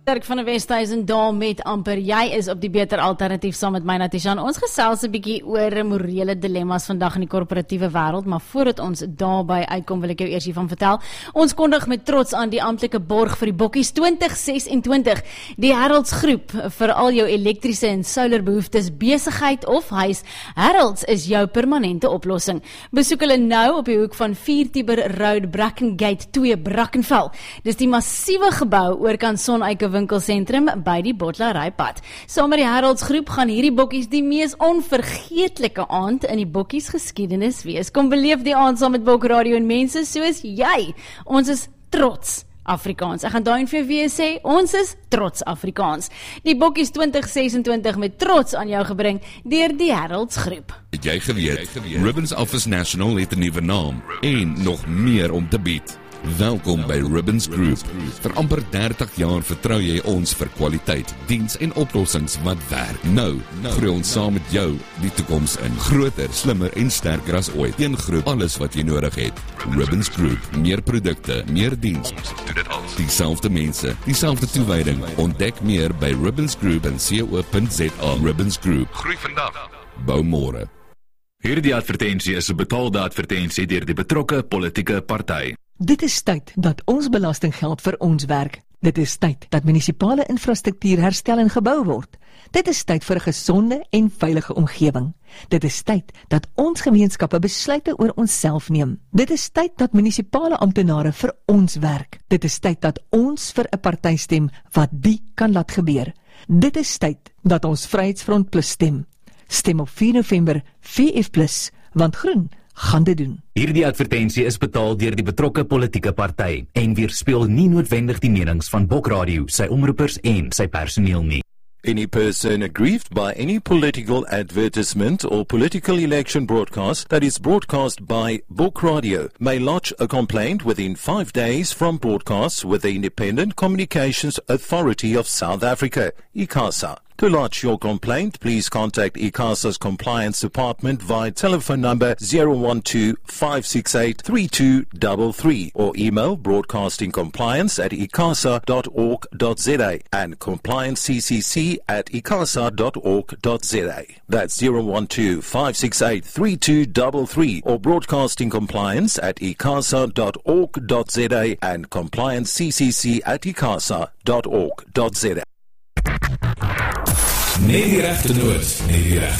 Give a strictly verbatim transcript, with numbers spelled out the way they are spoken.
Dirk van der Westhuizen daar met amper. Jy is op die beter alternatief saam met my Natishan. Ons gesels 'n bietjie oor morele dilemma's vandag in die korporatiewe wêreld, maar voordat ons daarby uitkom wil ek jou eers hiervan vertel. Ons kondig met trots aan die amptelike borg vir die bokkies twintig sesentwintig. Die Heralds Groep vir al jou elektriese en solar behoeftes, besigheid of huis. Heralds is jou permanente oplossing. Besoek hulle nou op die hoek van vier Tiber Road, Brackengate twee, Brackenfell. Dis die massiewe gebou oorkant Soneike winkelsentrum by die Bottlerypad. Saam met die Heralds Groep gaan hierdie bokkies die mees onvergeetlike aand in die bokkies geskiedenis wees. Kom beleef die aand saam met Bok Radio en mense soos jy. Ons is trots Afrikaans. Ek gaan daarin vir weer sê, ons is trots Afrikaans. Die bokkies twintig sesentwintig met trots aan jou gebring deur die Heralds Groep. Het jy geweet, Ribbons Office National het 'n nuwe naam en nog meer om te bied. Welkom by Ribbons Group. Vir amper dertig jaar vertrou jy ons vir kwaliteit, diens en oplossings wat werk. Nou, groei ons saam met jou die toekoms in. Groter, slimmer en sterker as ooit. Een groep, alles wat jy nodig het. Ribbons Group, meer produkte, meer diens. Ons doen dit al. Dieselfde mense, dieselfde toewyding. Ontdek meer by Ribbons Group en c o punt z a. Ribbons Group. Groei vandag. Bou môre. Hierdie advertensie is 'n betaalde advertensie deur die betrokke politieke party. Dit is tyd dat ons belastinggeld vir ons werk. Dit is tyd dat munisipale infrastruktuur herstel en gebou word. Dit is tyd vir 'n gesonde en veilige omgewing. Dit is tyd dat ons gemeenskappe besluite oor onsself neem. Dit is tyd dat munisipale amptenare vir ons werk. Dit is tyd dat ons vir 'n party stem wat die kan laat gebeur. Dit is tyd dat ons Vryheidsfront Plus stem. Stem op vier November V F plus, want groen gaan dit doen. Hierdie advertensie is betaal deur die betrokke politieke party en weerspieël nie noodwendig die menings van Bok Radio, sy omroepers en sy personeel nie. Any person aggrieved by any political advertisement or political election broadcast that is broadcast by Bok Radio may lodge a complaint within five days from broadcast with the Independent Communications Authority of South Africa, ICASA. To lodge your complaint, please contact ICASA's Compliance Department via telephone number zero one two, five six eight, three two three three or email broadcastingcompliance at icasa dot org dot za and compliancecc at icasa dot org dot za. That's zero one two, five six eight, three two three three or broadcastingcompliance at icasa dot org dot za and compliancecc at icasa dot org dot za. Nee, die regte noot, nee, die regte